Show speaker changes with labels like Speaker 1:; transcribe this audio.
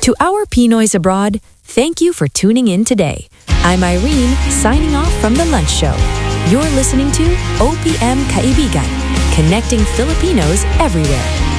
Speaker 1: To our Pinoys abroad, thank you for tuning in today. I'm Irene, signing off from The Lunch Show. You're listening to OPM Kaibigan, connecting Filipinos everywhere.